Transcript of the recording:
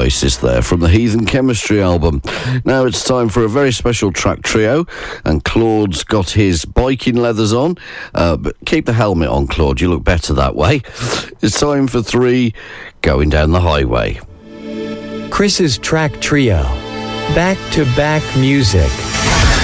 Oasis there from the Heathen Chemistry album. Now it's time for a very special track trio, and Claude's got his biking leathers on, but keep the helmet on, Claude, you look better that way. It's time for 3, Going Down the Highway. Chris's track trio, back-to-back music.